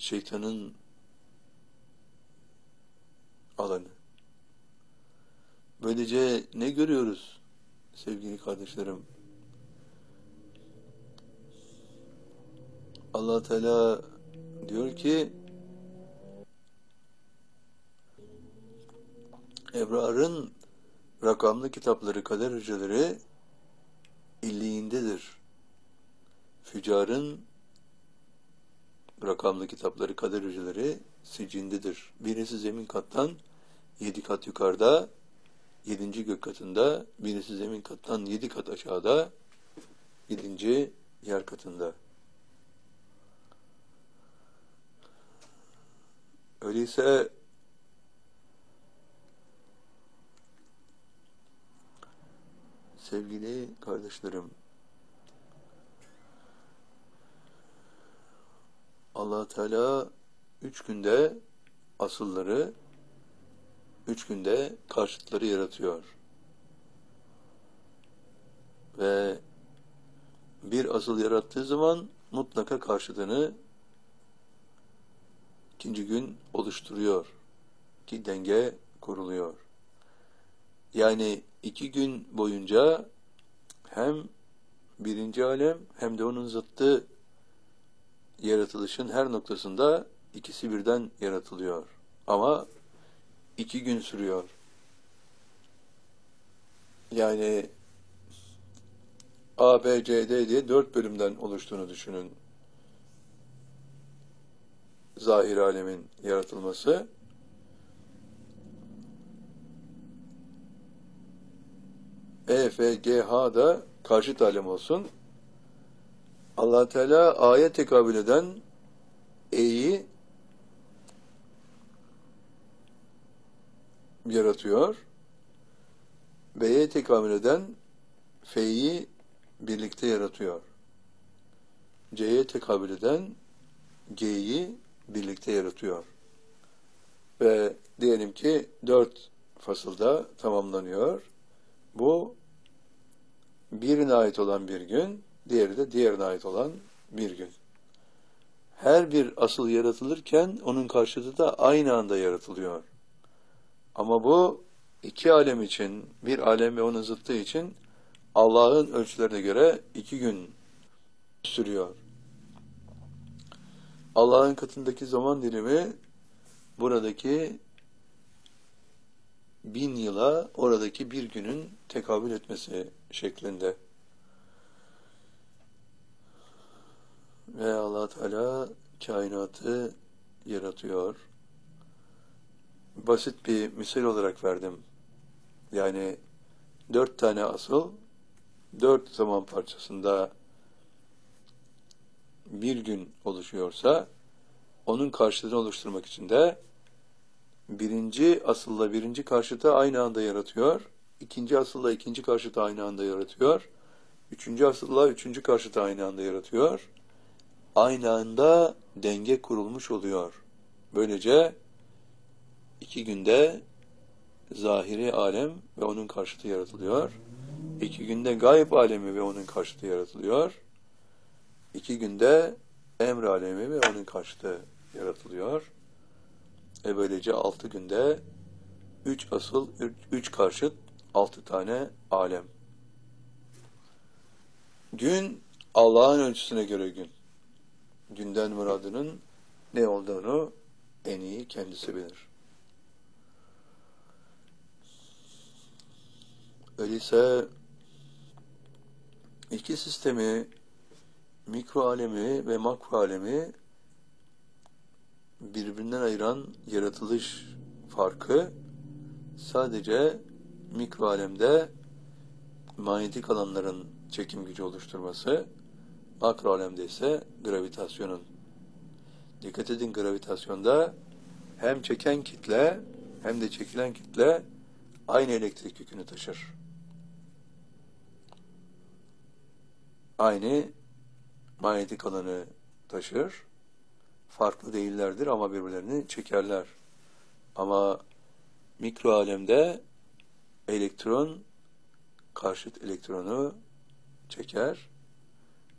şeytanın alanı. Böylece ne görüyoruz sevgili kardeşlerim? Allah Teala diyor ki ebrarın rakamlı kitapları, kader hücreleri illiğindedir. Fücarın rakamlı kitapları, kader hücreleri sicindedir. Birisi zemin kattan 7 kat yukarıda, 7. gök katında, birisi zemin kattan 7 kat aşağıda, 7. yer katında. Öyleyse sevgili kardeşlerim, Allah Teala 3 günde asılları, 3 günde karşıtları yaratıyor. Ve bir asıl yarattığı zaman mutlaka karşıtını ikinci gün oluşturuyor ki denge kuruluyor. Yani 2 gün boyunca hem birinci alem hem de onun zıttı yaratılışın her noktasında ikisi birden yaratılıyor. Ama 2 gün sürüyor. Yani A, B, C, D diye 4 bölümden oluştuğunu düşünün. Zahir alemin yaratılması. E, F, G, H da karşıt alem olsun. Allah Teala A'ya tekabül eden E'yi yaratıyor. B'ye tekabül eden F'yi birlikte yaratıyor. C'ye tekabül eden G'yi birlikte yaratıyor. Ve diyelim ki 4 fasılda tamamlanıyor. Bu birine ait olan bir gün, diğeri de diğerine ait olan bir gün. Her bir asıl yaratılırken onun karşıtı da aynı anda yaratılıyor. Ama bu 2 alem için, bir alem ve onun zıttı için Allah'ın ölçülerine göre 2 gün sürüyor. Allah'ın katındaki zaman dilimi buradaki 1000 yıla oradaki bir günün tekabül etmesi şeklinde. Ve Allah Teala kainatı yaratıyor. Basit bir misal olarak verdim. Yani 4 tane asıl, 4 zaman parçasında bir gün oluşuyorsa, onun karşılığını oluşturmak için de birinci asılla birinci karşıtı aynı anda yaratıyor, ikinci asılla ikinci karşıtı aynı anda yaratıyor, üçüncü asılla üçüncü karşıtı aynı anda yaratıyor. Aynı anda denge kurulmuş oluyor. Böylece 2 günde zahiri alem ve onun karşıtı yaratılıyor. 2 günde gayb alemi ve onun karşıtı yaratılıyor. 2 günde emr alemi ve onun karşıtı yaratılıyor. Böylece 6 günde 3 asıl, 3 karşıt, 6 tane alem. Gün Allah'ın ölçüsüne göre gün. Günden muradının ne olduğunu en iyi kendisi bilir. Öyleyse iki sistemi, mikro alemi ve makro alemi birbirinden ayıran yaratılış farkı sadece mikro alemde manyetik alanların çekim gücü oluşturması, makro alemde ise gravitasyonun. Dikkat edin, gravitasyonda hem çeken kitle hem de çekilen kitle aynı elektrik yükünü taşır. Aynı manyetik alanı taşır. Farklı değillerdir ama birbirlerini çekerler. Ama mikro alemde elektron karşıt elektronu çeker.